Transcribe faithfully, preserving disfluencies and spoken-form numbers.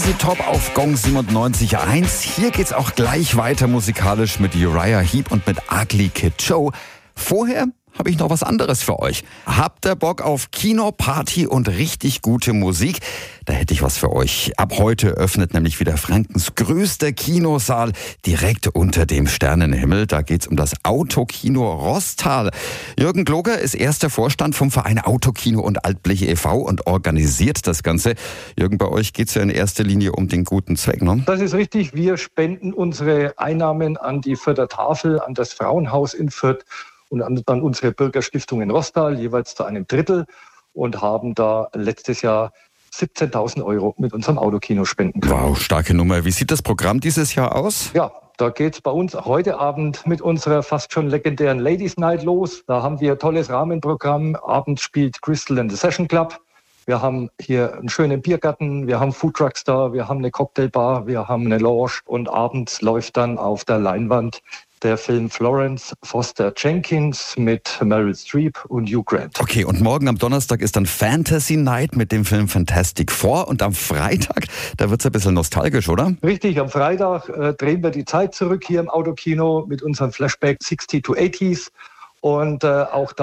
City Top auf Gong siebenundneunzig Komma eins. Hier geht's auch gleich weiter musikalisch mit Uriah Heep und mit Ugly Kid Joe. Vorher habe ich noch was anderes für euch. Habt ihr Bock auf Kino, Party und richtig gute Musik? Da hätte ich was für euch. Ab heute öffnet nämlich wieder Frankens größter Kinosaal direkt unter dem Sternenhimmel. Da geht's um das Autokino Roßtal. Jürgen Gloger ist erster Vorstand vom Verein Autokino und Altblech e V und organisiert das Ganze. Jürgen, bei euch geht's ja in erster Linie um den guten Zweck, ne? Das ist richtig. Wir spenden unsere Einnahmen an die Fürther Tafel, an das Frauenhaus in Fürth und an, an unsere Bürgerstiftung in Roßtal, jeweils zu einem Drittel, und haben da letztes Jahr siebzehntausend Euro mit unserem Autokino spenden können. Wow, starke Nummer. Wie sieht das Programm dieses Jahr aus? Ja, da geht's bei uns heute Abend mit unserer fast schon legendären Ladies Night los. Da haben wir ein tolles Rahmenprogramm. Abends spielt Crystal and the Session Club. Wir haben hier einen schönen Biergarten, wir haben Foodtrucks da, wir haben eine Cocktailbar, wir haben eine Lounge, und abends läuft dann auf der Leinwand der Film Florence Foster Jenkins mit Meryl Streep und Hugh Grant. Okay, und morgen am Donnerstag ist dann Fantasy Night mit dem Film Fantastic Four, und am Freitag, da wird's ein bisschen nostalgisch, oder? Richtig, am Freitag äh, drehen wir die Zeit zurück hier im Autokino mit unserem Flashback sixty to eighties, und äh, auch da